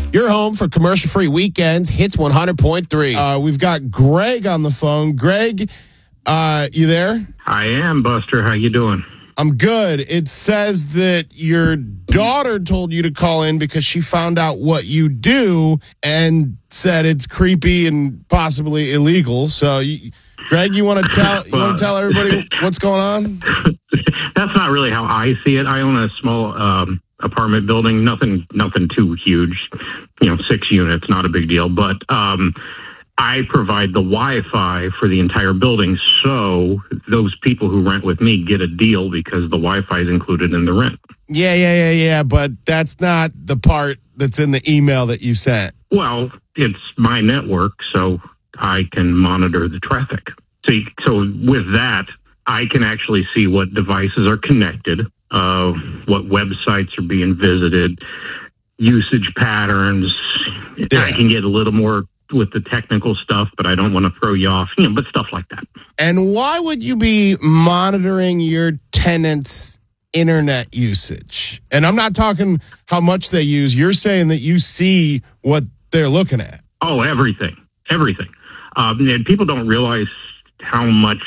Your home for commercial-free weekends, Hits 100.3. We've got Greg on the phone. Greg, you there? I am, Buster. How you doing? I'm good. It says that your daughter told you to call in because she found out what you do and said it's creepy and possibly illegal. So, Greg, you want to tell everybody what's going on? That's not really how I see it. I own a small apartment building, nothing too huge, 6 units, not a big deal. But I provide the Wi-Fi for the entire building, so those people who rent with me get a deal because the Wi-Fi is included in the rent. Yeah, but that's not the part that's in the email that you sent. Well, it's my network, so I can monitor the traffic. So with that, I can actually see what devices are connected, what websites are being visited, usage patterns. Yeah. I can get a little more with the technical stuff, but I don't want to throw you off, but stuff like that. And why would you be monitoring your tenants' internet usage? And I'm not talking how much they use. You're saying that you see what they're looking at. Oh, everything. And people don't realize how much,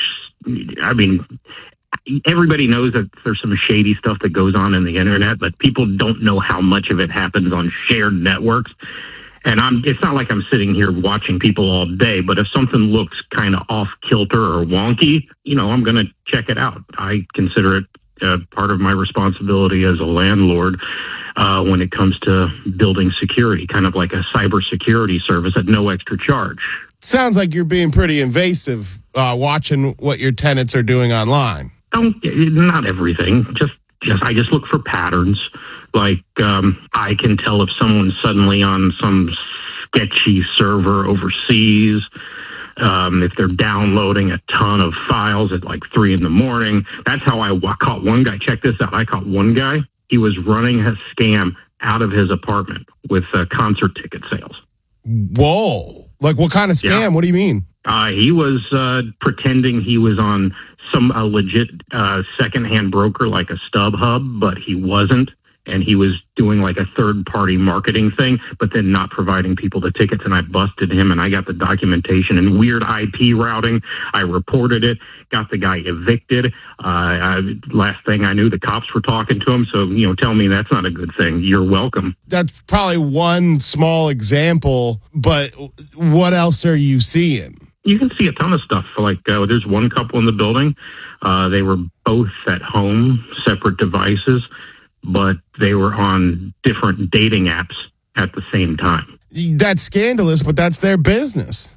everybody knows that there's some shady stuff that goes on in the internet, but people don't know how much of it happens on shared networks. And it's not like I'm sitting here watching people all day, but if something looks kind of off kilter or wonky, I'm going to check it out. I consider it part of my responsibility as a landlord when it comes to building security, kind of like a cybersecurity service at no extra charge. Sounds like you're being pretty invasive watching what your tenants are doing online. Not everything. I just look for patterns. Like, I can tell if someone's suddenly on some sketchy server overseas, if they're downloading a ton of files at like 3 a.m. That's how I caught one guy. Check this out. I caught one guy. He was running a scam out of his apartment with concert ticket sales. Whoa. Like what kind of scam? Yeah. What do you mean? He was pretending he was on a legit secondhand broker like a StubHub, but he wasn't. And he was doing like a third-party marketing thing, but then not providing people the tickets. And I busted him, and I got the documentation and weird IP routing. I reported it, got the guy evicted. Last thing I knew, the cops were talking to him. So, tell me that's not a good thing. You're welcome. That's probably one small example, but what else are you seeing? You can see a ton of stuff. Like there's one couple in the building. They were both at home, separate devices, but they were on different dating apps at the same time. That's scandalous, but that's their business.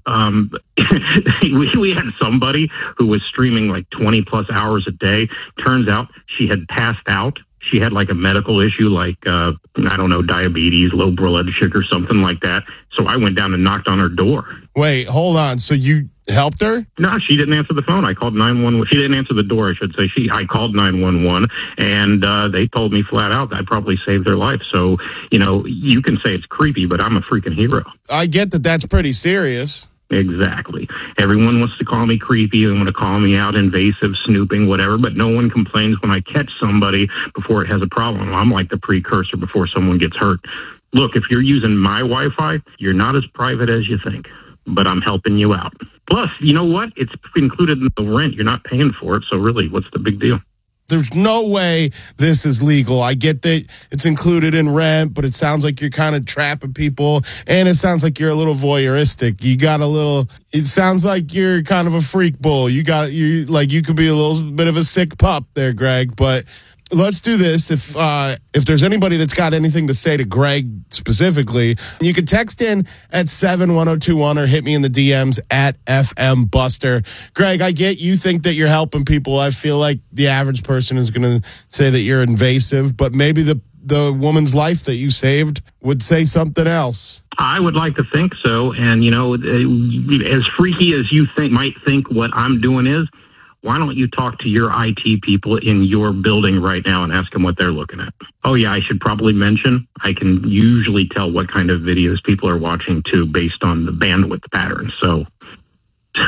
We had somebody who was streaming like 20 plus hours a day. Turns out she had passed out. She had like a medical issue, like, diabetes, low blood sugar, something like that. So I went down and knocked on her door. Wait, hold on. So you helped her? No, she didn't answer the phone. I called 911. She didn't answer the door, I should say. I called 911, and they told me flat out that I probably saved their life. So, you can say it's creepy, but I'm a freaking hero. I get that that's pretty serious. Exactly. Everyone wants to call me creepy. They want to call me out, invasive, snooping, whatever, but no one complains when I catch somebody before it has a problem. I'm like the precursor before someone gets hurt. Look, if you're using my Wi-Fi, you're not as private as you think, but I'm helping you out. Plus, you know what? It's included in the rent. You're not paying for it, so really, what's the big deal? There's no way this is legal. I get that it's included in rent, but it sounds like you're kind of trapping people, and it sounds like you're a little voyeuristic. It sounds like you're kind of a freak bull. You could be a little bit of a sick pup there, Greg, but let's do this. If there's anybody that's got anything to say to Greg specifically, you can text in at 71021 or hit me in the DMs at FM Buster. Greg, I get you think that you're helping people. I feel like the average person is going to say that you're invasive, but maybe the woman's life that you saved would say something else. I would like to think so. And, as freaky as you might think what I'm doing is, why don't you talk to your IT people in your building right now and ask them what they're looking at? Oh, yeah, I should probably mention, I can usually tell what kind of videos people are watching, too, based on the bandwidth patterns. So